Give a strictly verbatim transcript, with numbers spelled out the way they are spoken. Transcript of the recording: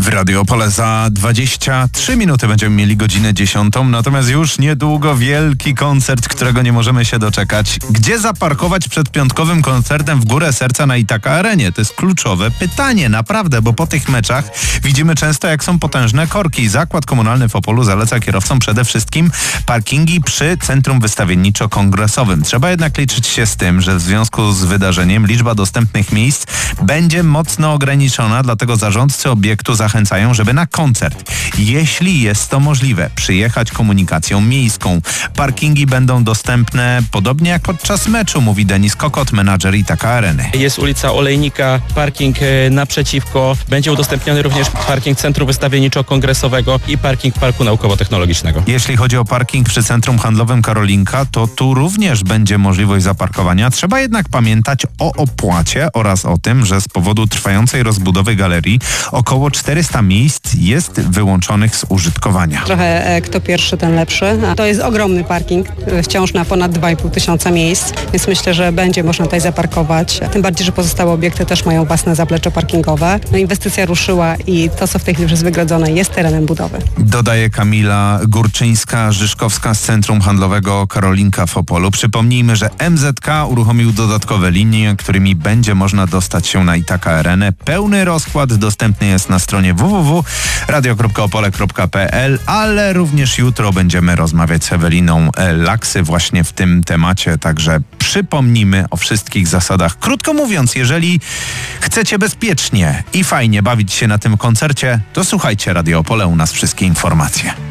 Radio Opole za dwadzieścia trzy minuty będziemy mieli godzinę dziesiątą, natomiast już niedługo wielki koncert, którego nie możemy się doczekać. Gdzie zaparkować przed piątkowym koncertem w Górę Serca na Itaka Arenie? To jest kluczowe pytanie, naprawdę, bo po tych meczach widzimy często, jak są potężne korki. Zakład Komunalny w Opolu zaleca kierowcom przede wszystkim parkingi przy Centrum Wystawienniczo-Kongresowym. Trzeba jednak liczyć się z tym, że w związku z wydarzeniem liczba dostępnych miejsc będzie mocno ograniczona, dlatego zarządcy obiektu zachęcają, żeby na koncert, jeśli jest to możliwe, przyjechać komunikacją miejską. Parkingi będą dostępne podobnie jak podczas meczu, mówi Denis Kokot, menadżer Itaka Areny. Jest ulica Olejnika, parking naprzeciwko. Będzie udostępniony również parking Centrum Wystawienniczo-Kongresowego i parking Parku Naukowo-Technologicznego. Jeśli chodzi o parking przy Centrum Handlowym Karolinka, to tu również będzie możliwość zaparkowania. Trzeba jednak pamiętać o opłacie oraz o tym, że z powodu trwającej rozbudowy galerii około czterysta miejsc jest wyłączonych z użytkowania. Trochę e, kto pierwszy, ten lepszy. A to jest ogromny parking, e, wciąż na ponad dwa i pół tysiąca miejsc, więc myślę, że będzie można tutaj zaparkować. Tym bardziej, że pozostałe obiekty też mają własne zaplecze parkingowe. No, inwestycja ruszyła i to, co w tej chwili już jest wygrodzone, jest terenem budowy. Dodaje Kamila Górczyńska-Żyszkowska z Centrum Handlowego Karolinka w Opolu. Przypomnijmy, że M Z K uruchomił dodatkowe linie, którymi będzie można dostać się na Itaka Arenę. Pełny rozkład dostępny jest na stronie w w w kropka radio kropka opole kropka p l, ale również jutro będziemy rozmawiać z Eweliną Laksy właśnie w tym temacie, także przypomnimy o wszystkich zasadach. Krótko mówiąc, jeżeli chcecie bezpiecznie i fajnie bawić się na tym koncercie, to słuchajcie Radio Opole, u nas wszystkie informacje.